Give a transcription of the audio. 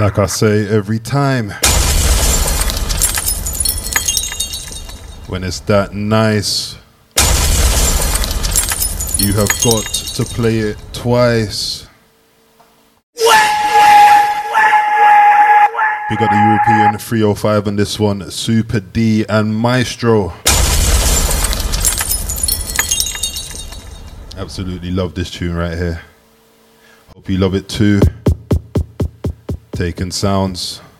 Like I say every time, when it's that nice, you have got to play it twice. We got the European 305 on this one, Super D and Maestro. Absolutely love this tune right here. Hope you love it too. Taken Sounds.